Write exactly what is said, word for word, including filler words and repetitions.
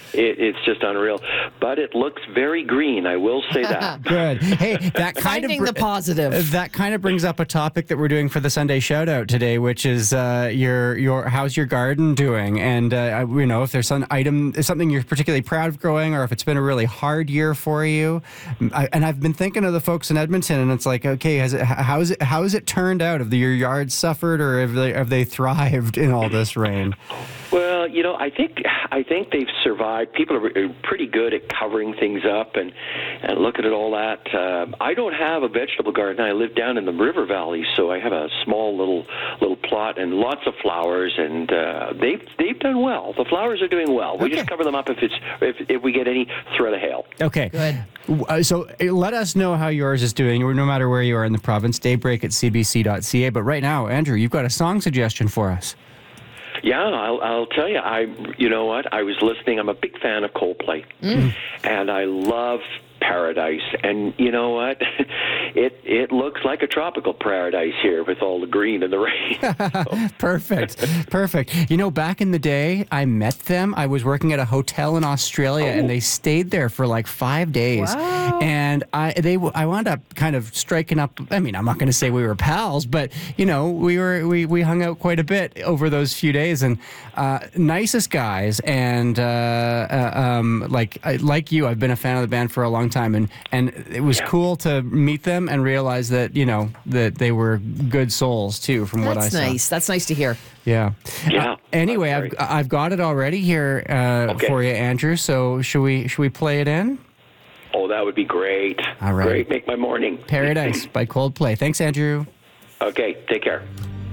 It, it's just unreal. But it looks very green, I will say that. Good. Hey, that kind Finding of the positive. That kind of brings up a topic that we're doing for the Sunday shout out today, which is uh, your your how's your garden doing? And uh, you know, if there's some item, something you're particularly proud of growing, or if it's been a really hard year for you. I, and I've been thinking of the folks in Edmonton, and it's like, okay, has it how's it how's it turned out? Have your yards suffered, or have they have they thrived in all this rain? Well, you know, I think I think they've survived. People are pretty good at covering things up and and looking at all that. Um, I don't have a vegetable garden. I live down in the river valley, so I have a small little little plot and lots of flowers, and uh, they've they've done well. The flowers are doing well. We Okay. just cover them up if it's if if we get any threat of hail. Okay. Good. Uh, So uh, let us know how yours is doing, no matter where you are in the province. Daybreak at c b c dot c a. But right now, Andrew, you've got a song suggestion for us. Yeah, I'll, I'll tell you. I, you know what? I was listening. I'm a big fan of Coldplay, Mm. and I love Paradise. And you know what? It it looks like a tropical paradise here with all the green and the rain. So, Perfect. Perfect. You know, back in the day, I met them. I was working at a hotel in Australia, and they stayed there for like five days. Wow. And I they w- I wound up kind of striking up. I mean, I'm not going to say we were pals, but you know, we were we, we hung out quite a bit over those few days. And uh, nicest guys, and uh, uh, um, like I, like you, I've been a fan of the band for a long time, and and it was Yeah. cool to meet them and realize that you know that they were good souls too. From what I That's saw. nice. That's nice to hear. Yeah. Yeah, Uh, anyway, that's I've I've got it already here uh, Okay. for you, Andrew. So should we should we play it in? oh, that would be great. All right. Great. Make my morning. Paradise by Coldplay. Thanks, Andrew. Okay. Take care.